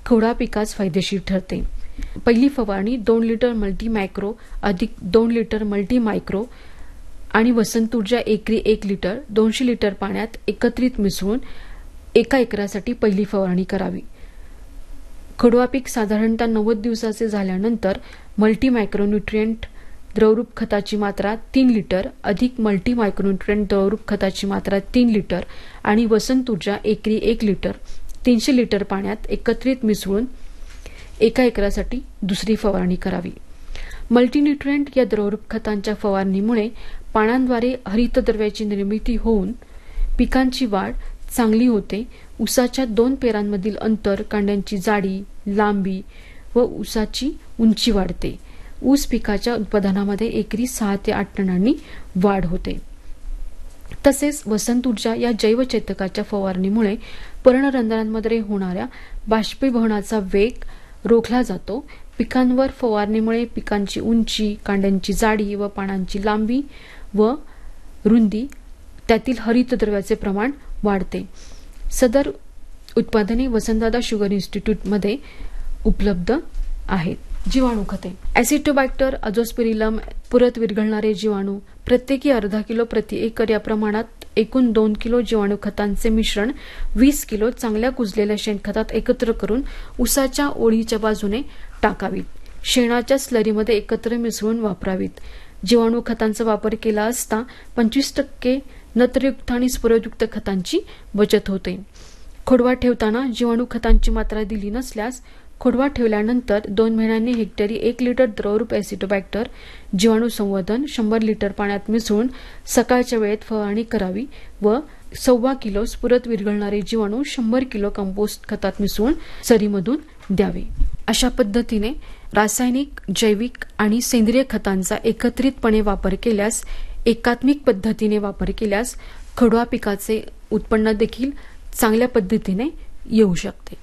खोडवा पिकास फायदेशीर ठरते. पहिली फवारणी 2 लिटर मल्टी मायक्रो अधिक 2 लिटर मल्टी मायक्रो आणि वसंत ऊर्जा एकरी 1 लिटर 200 लिटर पाण्यात एकत्रित मिसळून 1 एकरासाठी पहिली फवारणी करावी. खोडवा पीक साधारणतः 90 दिवसाचे झाल्यानंतर मल्टी मायक्रोन्यूट्रिएंट द्रवरूप खताची मात्रा 3 लिटर अधिक मल्टी मायक्रोन्यूट्रिएंट द्रवरूप खताची मात्रा 3 लिटर आणि वसंत ऊर्जा एकरी 1 लिटर 300 लिटर पाण्यात एकत्रित मिसळून 1 एकरासाठी दुसरी फवारणी करावी. मल्टीन्यूट्रिएंट या द्रवरूप खतांच्या फवारणीमुळे पानांद्वारे हरितद्रव्याची निर्मिती होऊन पिकांची वाढ चांगली होते. ऊसाच्या 2 पेरांमधील अंतर, कांड्यांची जाडी, लांबी व ऊसाची उंची वाढते. ऊस पिकाच्या उत्पादनामध्ये एकरी 6 ते 8 टनांनी वाढ होते. तसेच वसंत ऊर्जा या जैवचेतकाच्या फवारणीमुळे पर्णरंध्रांमध्ये होणाऱ्या बाष्पीभवनाचा वेग रोखला जातो. पिकांवर फवारणीमुळे पिकांची उंची, कांड्यांची जाडी व पानांची लांबी व रुंदी त्यातील हरितद्रव्याचे प्रमाण वाढते. सदर उत्पादने वसंतदादा शुगर इन्स्टिट्यूटमध्ये उपलब्ध आहेत. जीवाणू खते. ऍसिटोबॅक्टर, अझोस्पेरिलम, पुरत विरघळणारे जीवाणू प्रत्येकी अर्धा किलो प्रति एकर या प्रमाणात एकूण 2 किलो जीवाणू खतांचे मिश्रण 20 किलो चांगल्या कुजलेल्या शेणखतात एकत्र करून ऊसाच्या ओळीच्या बाजूने टाकावीत. शेणाच्या स्लरीमध्ये एकत्र मिसळून वापरावीत. जीवाणू खतांचा वापर केला असता 25% नत्रयुक्त आणि स्फुरदयुक्त खतांची बचत होते. खोडवा ठेवताना जीवाणू खतांची मात्रा दिली नसल्यास खोडवा ठेवल्यानंतर 2 महिन्यांनी हेक्टरी 1 लिटर द्रवरूप ऍसिटोबॅक्टर जीवाणू संवर्धन 100 लिटर पाण्यात मिसळून सकाळच्या वेळेत फवारणी करावी व 1.25 किलो स्फुरत विरघळणारे जीवाणू 100 किलो कंपोस्ट खतात मिसळून सरीमधून द्यावे. अशा पद्धतीने रासायनिक, जैविक आणि सेंद्रिय खतांचा एकत्रितपणे वापर केल्यास, एकात्मिक पद्धतीने वापर केल्यास खोडवा पिकाचे उत्पन्न देखील चांगल्या पद्धतीने येऊ शकते.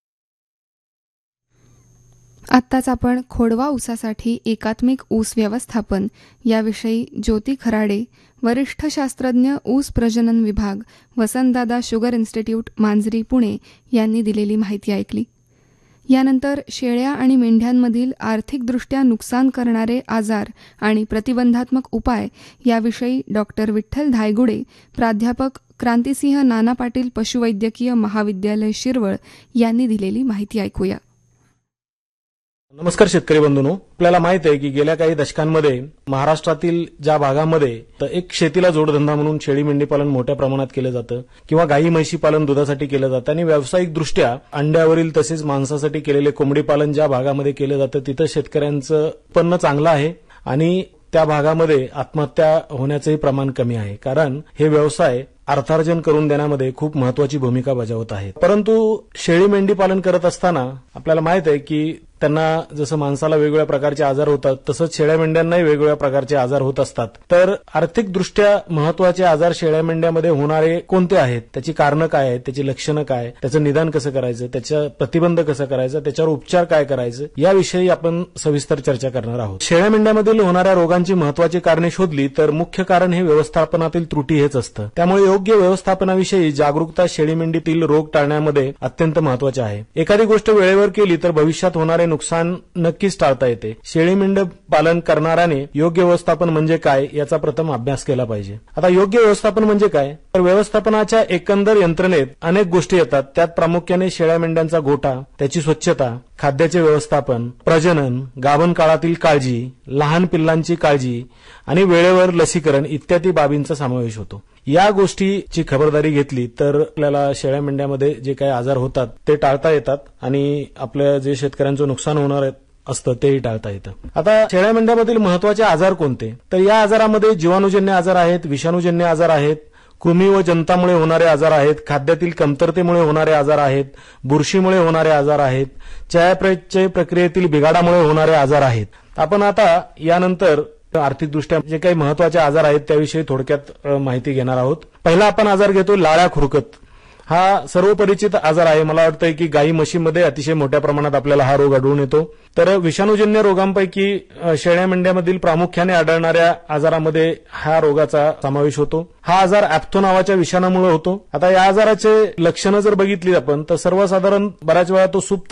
आत्ताच आपण खोडवा ऊसासाठी एकात्मिक ऊस व्यवस्थापन याविषयी ज्योती खराडे, वरिष्ठ शास्त्रज्ञ ऊस प्रजनन विभाग, वसंतदादा शुगर इन्स्टिट्यूट, मांजरी, पुणे यांनी दिलेली माहिती ऐकली. यानंतर शेळ्या आणि मेंढ्यांमधील आर्थिकदृष्ट्या नुकसान करणारे आजार आणि प्रतिबंधात्मक उपाय याविषयी डॉक्टर विठ्ठल धायगुडे, प्राध्यापक क्रांतिसिंह नाना पाटील पशुवैद्यकीय महाविद्यालय शिरवळ यांनी दिलेली माहिती ऐकूया. नमस्कार शेतकरी बंधूंनो, आपल्याला माहित आहे की गेल्या काही दशकांमध्ये महाराष्ट्रातील ज्या भागामध्ये एक शेतीला जोडधंदा म्हणून शेळी मेंढी पालन मोठ्या प्रमाणात केलं जातं किंवा गाई म्हशी पालन दुधासाठी केलं जातं आणि व्यावसायिक दृष्ट्या अंड्यावरील तसेच मांसासाठी केलेले कोंबडी पालन ज्या भागामध्ये केलं जातं तिथं शेतकऱ्यांचं उत्पन्न चांगलं आहे आणि त्या भागामध्ये आत्महत्या होण्याचंही प्रमाण कमी आहे. कारण हे व्यवसाय अर्थार्जन करून देण्यामध्ये खूप महत्वाची भूमिका बजावत आहेत. परंतु शेळी मेंढी पालन करत असताना आपल्याला माहित आहे की त्यांना जसं माणसाला वेगवेगळ्या प्रकारचे आजार होतात तसंच शेळ्या मेंढ्यांनाही वेगवेगळ्या प्रकारचे आजार होत असतात. तर आर्थिकदृष्ट्या महत्वाचे आजार शेळ्या मेंढ्यामध्ये होणारे कोणते आहेत, त्याची कारणं काय आहेत, त्याची लक्षणं काय, त्याचं निदान कसं करायचं, त्याचा प्रतिबंध कसं करायचा, त्याच्यावर उपचार काय करायचं याविषयी आपण सविस्तर चर्चा करणार आहोत. शेळ्या मेंढ्यामधील होणाऱ्या रोगांची महत्वाची कारणे शोधली तर मुख्य कारण हे व्यवस्थापनातील त्रुटी हेच असतं. त्यामुळे योग्य व्यवस्थापनाविषयी जागरूकता शेळी मेंढीतील रोग टाळण्यामध्ये अत्यंत महत्वाची आहे. एखादी गोष्ट वेळेवर केली तर भविष्यात होणारे नुकसान नक्कीच टाळता येते. शेळी मेंढी पालन करणाऱ्याने योग्य व्यवस्थापन म्हणजे काय याचा प्रथम अभ्यास केला पाहिजे. आता योग्य व्यवस्थापन म्हणजे काय, तर व्यवस्थापनाच्या एकंदर यंत्रणेत अनेक गोष्टी येतात. त्यात प्रामुख्याने शेळ्या मेंढ्यांचा गोठा, त्याची स्वच्छता, खाद्याचे व्यवस्थापन, प्रजनन, गाभण काळातील काळजी, लहान पिल्लांची काळजी आणि वेळेवर लसीकरण इत्यादी बाबींचा समावेश होतो. या गोष्टीची खबरदारी घेतली तर आपल्याला शेळ्या मेंढ्यामध्ये जे काही आजार होतात ते टाळता येतात आणि आपल्या जे शेतकऱ्यांचं नुकसान होणार असतं तेही टाळता येतं. आता शेळ्या मेंढ्यामधील महत्वाचे आजार कोणते, तर या आजारामध्ये जीवाणूजन्य आजार आहेत, विषाणूजन्य आजार आहेत, कृमी व जंतामुळे होणारे आजार आहेत, खाद्यातील कमतरतेमुळे होणारे आजार आहेत, बुरशीमुळे होणारे आजार आहेत, चयापचय प्रक्रियेतील बिघाडामुळे होणारे आजार आहेत. आपण आता यानंतर आर्थिकदृष्ट्या जे काही महत्वाचे आजार आहेत त्याविषयी थोडक्यात माहिती घेणार आहोत. पहिला आपण आजार घेतो लाळ्या खुरकत. हा सर्वपरिचित आजार आहे. मला वाटतंय की गाई म्हशीमध्ये अतिशय मोठ्या प्रमाणात आपल्याला हा रोग आढळून येतो. तर विषाणूजन्य रोगांपैकी शेळ्या मेंढ्यामधील प्रामुख्याने आढळणाऱ्या आजारामध्ये हा रोगाचा समावेश होतो. हा आजार ऍप्थो नावाच्या विषाणूमुळे होतो. आता या आजाराचे लक्षणं जर बघितली आपण तर सर्वसाधारण बऱ्याच वेळा तो सुप्त